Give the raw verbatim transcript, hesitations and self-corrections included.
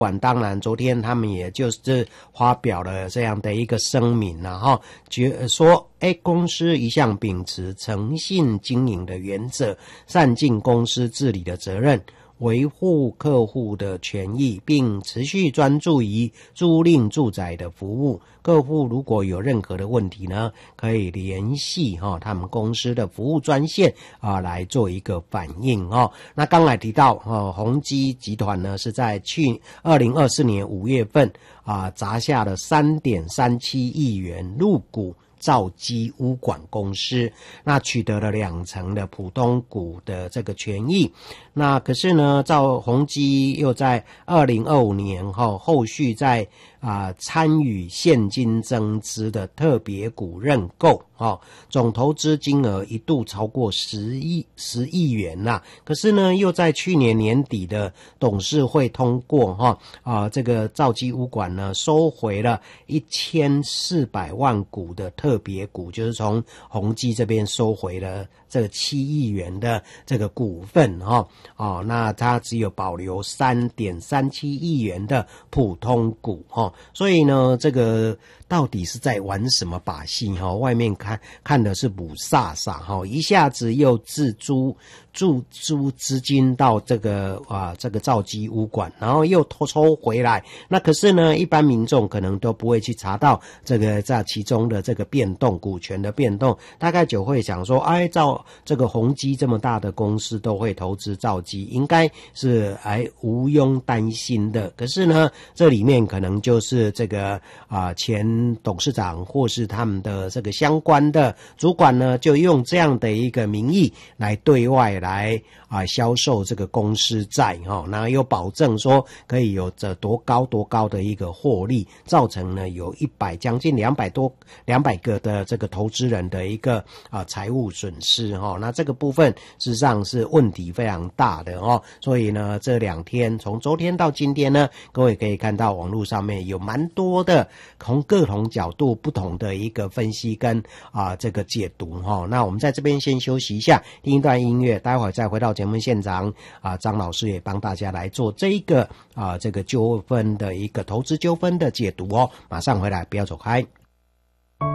管当然，昨天他们也就是发表了这样的一个声明了哈，觉说，哎，公司一向秉持诚信经营的原则，善尽公司治理的责任，维护客户的权益，并持续专注于租赁住宅的服务。客户如果有任何的问题呢，可以联系哈、哦、他们公司的服务专线啊来做一个反应哦。那刚才提到哦，宏基集团呢是在去二零二四年五月份啊砸下了 三点三七亿元入股兆基屋管公司，那取得了两成的普通股的这个权益。那可是呢，兆宏基又在二零二五年后后续在啊参与现金增资的特别股认购哦，总投资金额一度超过十亿十亿元呐、啊。可是呢，又在去年年底的董事会通过哈啊这个兆基屋管呢收回了一千四百万股的特别股，就是从宏基这边收回了这个七亿元的这个股份哈哦，那它只有保留 三点三七亿元的普通股哈，所以呢，这个到底是在玩什么把戏哈？外面看看的是母萨萨哈，一下子又自租注租资金到这个啊这个兆基屋管，然后又偷抽回来。那可是呢，一般民众可能都不会去查到这个在其中的这个变动，股权的变动，大概就会想说，哎，照这个宏基这么大的公司都会投资兆基，应该是哎毋庸担心的。可是呢，这里面可能就是这个啊前董事长或是他们的这个相关的主管呢，就用这样的一个名义来对外来啊销售这个公司债哈，那又保证说可以有着多高多高的一个获利，造成呢有一百将近两百多两百个的这个投资人的一个啊财务损失哈，那这个部分事实上是问题非常大的哦，所以呢这两天从昨天到今天呢，各位可以看到网络上面有蛮多的从各同角度不同的一个分析跟啊这个解读哈。那我们在这边先休息一下，听一段音乐，待会儿再回到节目现场啊。张老师也帮大家来做这一个啊这个纠纷的一个投资纠纷的解读哦。马上回来，不要走开。